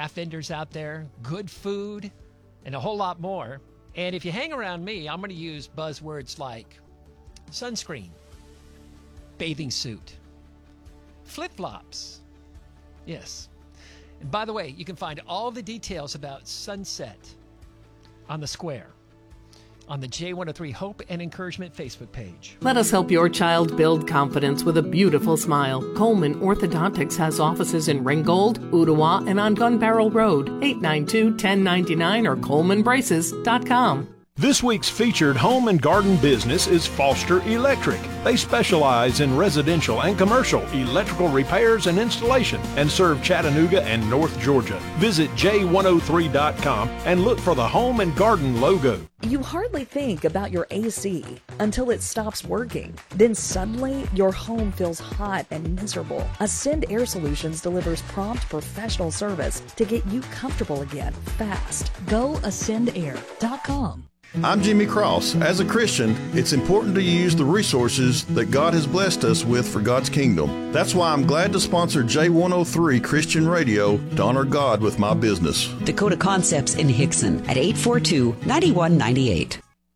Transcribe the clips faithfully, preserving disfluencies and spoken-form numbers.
craft vendors out there, good food, and a whole lot more. And if you hang around me, I'm going to use buzzwords like sunscreen, bathing suit, flip-flops. Yes. And by the way, you can find all the details about Sunset on the Square on the J one oh three Hope and Encouragement Facebook page. Let us help your child build confidence with a beautiful smile. Coleman Orthodontics has offices in Ringgold, Ottawa, and on Gun Barrel Road, eight nine two, one oh nine nine or coleman braces dot com. This week's featured home and garden business is Foster Electric. They specialize in residential and commercial electrical repairs and installation and serve Chattanooga and North Georgia. Visit J one oh three dot com and look for the home and garden logo. You hardly think about your A C until it stops working. Then suddenly, your home feels hot and miserable. Ascend Air Solutions delivers prompt professional service to get you comfortable again fast. Go ascend air dot com. I'm Jimmy Cross. As a Christian, it's important to use the resources that God has blessed us with for God's kingdom. That's why I'm glad to sponsor J one oh three Christian Radio to honor God with my business. Dakota Concepts in Hickson at eight four two, nine one nine eight.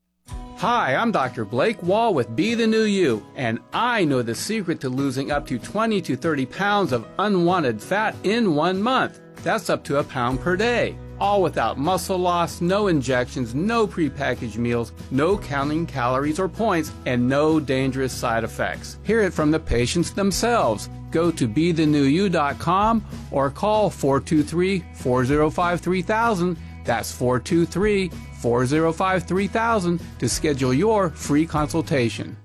Hi, I'm Doctor Blake Wall with Be the New You, and I know the secret to losing up to twenty to thirty pounds of unwanted fat in one month. That's up to a pound per day. All without muscle loss, no injections, no prepackaged meals, no counting calories or points, and no dangerous side effects. Hear it from the patients themselves. Go to be the new you dot com or call four two three, four oh five, three thousand. That's four two three, four oh five, three thousand to schedule your free consultation.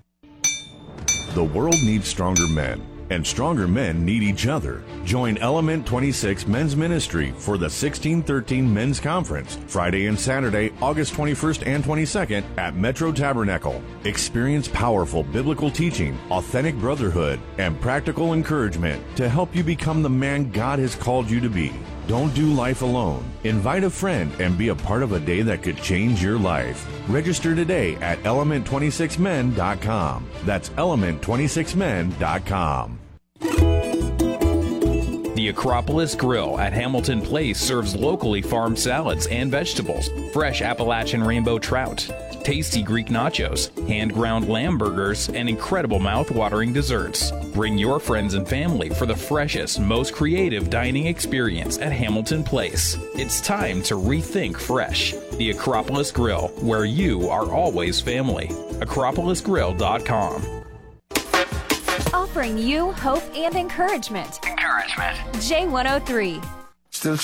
The world needs stronger men, and stronger men need each other. Join Element twenty-six Men's Ministry for the sixteen thirteen Men's Conference, Friday and Saturday, August twenty-first and twenty-second at Metro Tabernacle. Experience powerful biblical teaching, authentic brotherhood, and practical encouragement to help you become the man God has called you to be. Don't do life alone. Invite a friend and be a part of a day that could change your life. Register today at element twenty-six men dot com. That's element twenty-six men dot com. The Acropolis Grill at Hamilton Place serves locally farmed salads and vegetables, fresh Appalachian rainbow trout, tasty Greek nachos, hand-ground lamb burgers, and incredible mouth-watering desserts. Bring your friends and family for the freshest, most creative dining experience at Hamilton Place. It's time to rethink fresh. The Acropolis Grill, where you are always family. acropolis grill dot com. Offering you hope and encouragement. Encouragement. J one oh three.